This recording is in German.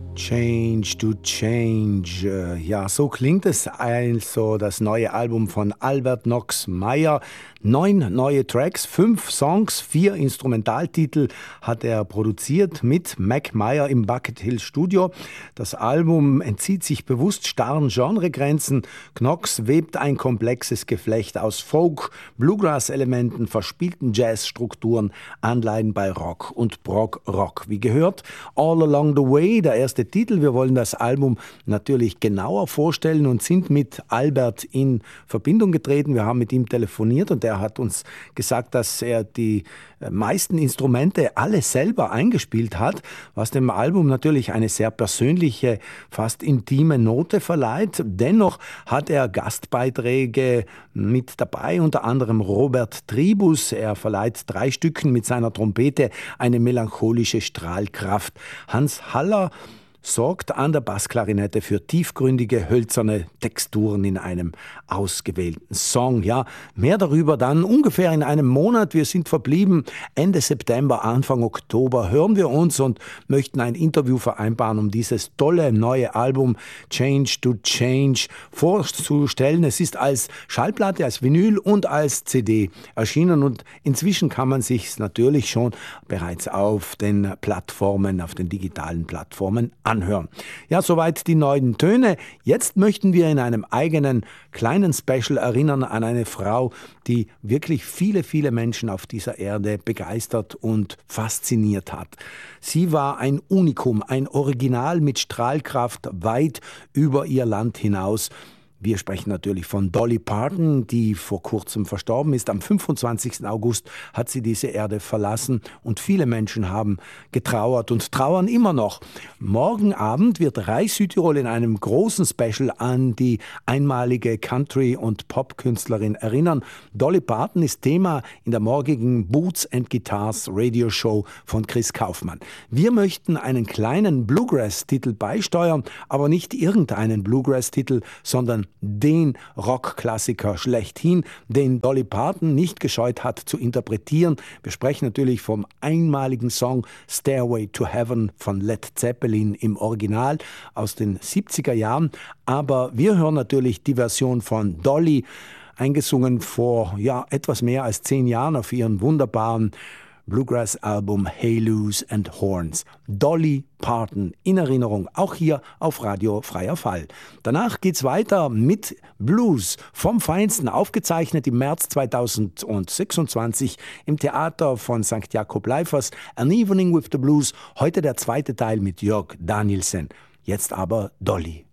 Change to Change. Ja, so klingt es also, das neue Album von Albert Knox Meyer. 9 neue Tracks, 5 Songs, 4 Instrumentaltitel hat er produziert mit Mac Meyer im Bucket Hill Studio. Das Album entzieht sich bewusst starren Genregrenzen. Knox webt ein komplexes Geflecht aus Folk, Bluegrass-Elementen, verspielten Jazzstrukturen, Anleihen bei Rock und Prog-Rock. Wie gehört, All Along the Way, der erste Titel. Wir wollen das Album natürlich genauer vorstellen und sind mit Albert in Verbindung getreten. Wir haben mit ihm telefoniert und er hat uns gesagt, dass er die meisten Instrumente alle selber eingespielt hat, was dem Album natürlich eine sehr persönliche, fast intime Note verleiht. Dennoch hat er Gastbeiträge mit dabei, unter anderem Robert Tribus. Er verleiht 3 Stücken mit seiner Trompete eine melancholische Strahlkraft. Hans Haller sorgt an der Bassklarinette für tiefgründige, hölzerne Texturen in einem ausgewählten Song. Ja, mehr darüber dann ungefähr in einem Monat. Wir sind verblieben Ende September, Anfang Oktober. Hören wir uns und möchten ein Interview vereinbaren, um dieses tolle neue Album Change to Change vorzustellen. Es ist als Schallplatte, als Vinyl und als CD erschienen und inzwischen kann man sich natürlich schon bereits auf den Plattformen, auf den digitalen Plattformen anhören. Ja, soweit die neuen Töne. Jetzt möchten wir in einem eigenen kleinen Special erinnern an eine Frau, die wirklich viele, viele Menschen auf dieser Erde begeistert und fasziniert hat. Sie war ein Unikum, ein Original mit Strahlkraft weit über ihr Land hinaus. Wir sprechen natürlich von Dolly Parton, die vor kurzem verstorben ist. Am 25. August hat sie diese Erde verlassen und viele Menschen haben getrauert und trauern immer noch. Morgen Abend wird Reich Südtirol in einem großen Special an die einmalige Country- und Pop-Künstlerin erinnern. Dolly Parton ist Thema in der morgigen Boots and Guitars Radioshow von Chris Kaufmann. Wir möchten einen kleinen Bluegrass-Titel beisteuern, aber nicht irgendeinen Bluegrass-Titel, sondern den Rockklassiker schlechthin, den Dolly Parton nicht gescheut hat zu interpretieren. Wir sprechen natürlich vom einmaligen Song Stairway to Heaven von Led Zeppelin im Original aus den 70er Jahren. Aber wir hören natürlich die Version von Dolly, eingesungen vor etwas mehr als 10 Jahren auf ihren wunderbaren Bluegrass-Album Halos and Horns. Dolly Parton in Erinnerung, auch hier auf Radio Freier Fall. Danach geht's weiter mit Blues vom Feinsten, aufgezeichnet im März 2026 im Theater von St. Jakob Leifers. An Evening with the Blues, heute der zweite Teil mit Jörg Danielsen. Jetzt aber Dolly.